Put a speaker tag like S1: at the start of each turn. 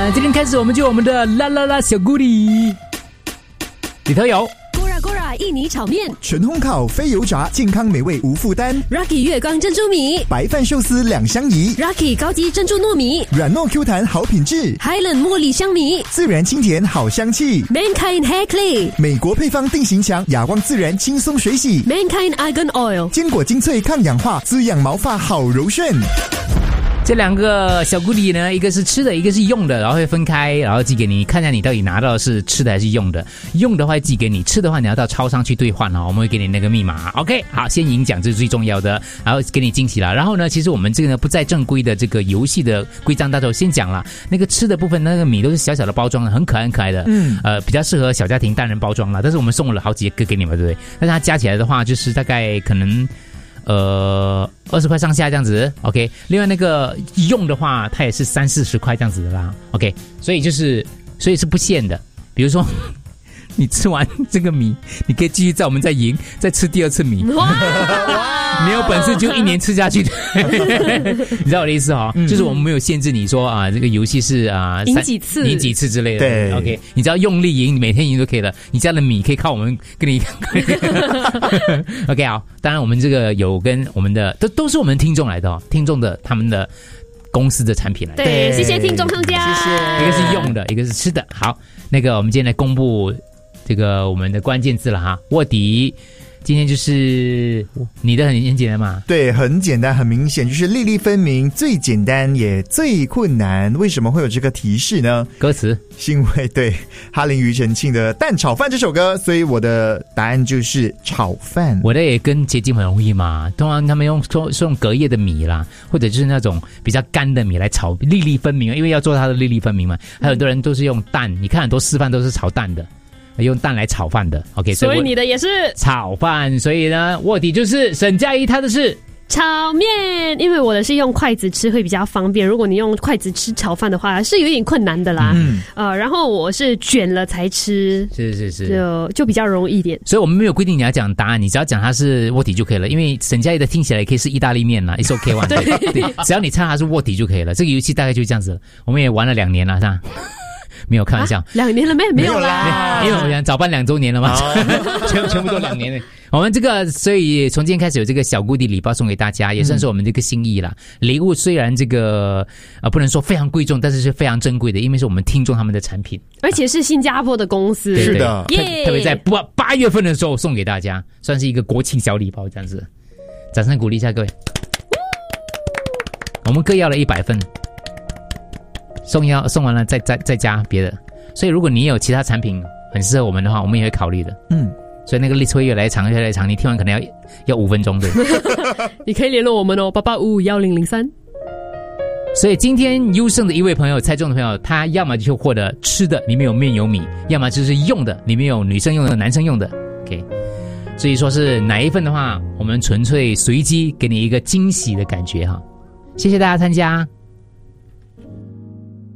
S1: 今天开始我们就我们的啦啦啦小咕哩，里头有
S2: Gora 印尼炒面，
S3: 纯烘烤非油炸，健康美味无负担。
S2: Rocky 月光珍珠米，
S3: 白饭寿司两相宜，
S2: Rocky 高级珍珠糯米，
S3: 软糯 Q 弹好品质，
S2: Highland 茉莉香米，
S3: 自然清甜好香气，
S2: Mankind Hair Clay，
S3: 美国配方定型墙，哑光自然轻松水洗，
S2: Mankind Argan Oil，
S3: 坚果精粹抗氧化，滋养毛发好柔顺。
S1: 这两个小咕哩呢，一个是吃的，一个是用的，然后会分开，然后寄给你，看一下你到底拿到的是吃的还是用的。用的话寄给你，吃的话你要到超商去兑换哦，我们会给你那个密码。OK， 好，先赢奖这是最重要的，然后给你惊喜啦。然后呢，其实我们这个呢不在正规的这个游戏的规章当中，先讲了那个吃的部分，那个米都是小小的包装，很可爱很可爱的，比较适合小家庭单人包装啦。但是我们送了好几个给你们，对不对？但是它加起来的话，就是大概可能。20块上下这样子 ，OK。另外那个用的话，它也是30-40块这样子的啦 ，OK。所以是不限的。比如说，你吃完这个米，你可以继续在我们再赢，再吃第二次米。没有本事就1年吃下去。你知道我的意思哈、就是我们没有限制你说啊，这个游戏是啊
S2: 赢几次
S1: 赢几次之类的。
S3: 对
S1: ，OK， 你只要用力赢，每天赢就可以了。你家的米可以靠我们跟你。OK， 好，当然我们这个有跟我们的都是我们听众来的哦，听众的他们的公司的产品来的。
S2: 对，谢谢听众商家，
S3: 谢谢。
S1: 一个是用的，一个是吃的。好，那个我们今天来公布这个我们的关键字了哈，卧底。今天就是你的很简单嘛？
S3: 对，很简单，很明显，就是粒粒分明，最简单也最困难。为什么会有这个提示呢？
S1: 歌词
S3: 是因为对哈林庾澄庆的《蛋炒饭》这首歌，所以我的答案就是炒饭。
S1: 我的也跟接近很容易嘛，通常他们用隔夜的米啦，或者就是那种比较干的米来炒，粒粒分明，因为要做它的粒粒分明嘛。还有很多人都是用蛋，你看很多示范都是炒蛋的。用蛋来炒饭的 ，OK，
S2: 所以你的也是
S1: 炒饭，所以呢，卧底就是沈佳宜，她的是
S2: 炒面，因为我的是用筷子吃会比较方便，如果你用筷子吃炒饭的话是有点困难的啦。然后我是卷了才吃，
S1: 是，
S2: 就比较容易一点。
S1: 所以我们没有规定你要讲答案，你只要讲它是卧底就可以了，因为沈佳宜的听起来也可以是意大利面啦， it's OK one， 对，只要你猜它是卧底就可以了。这个游戏大概就这样子了，我们也玩了2年了，是吧？没有开玩笑
S2: ，2年了没有啦，
S1: 因为我想早办2周年了嘛，全部都2年了。我们这个，所以从今天开始有这个小咕哩礼包送给大家，也算是我们这个心意啦。礼物虽然这个不能说非常贵重，但是是非常珍贵的，因为是我们听众他们的产品，
S2: 而且是新加坡的公司，
S3: 是的，
S1: 特别在8月份的时候送给大家，算是一个国庆小礼包这样子。掌声鼓励一下各位，我们各要了100份。送完了再加别的，所以如果你有其他产品很适合我们的话，我们也会考虑的。所以那个 list 会越来越长，你听完可能要5分钟对。
S2: 你可以联络我们哦，8851003。
S1: 所以今天优胜的一位朋友，猜中的朋友，他要么就获得吃的，里面有面有米；要么就是用的，里面有女生用的、男生用的。OK， 所以说是哪一份的话，我们纯粹随机给你一个惊喜的感觉哈。谢谢大家参加。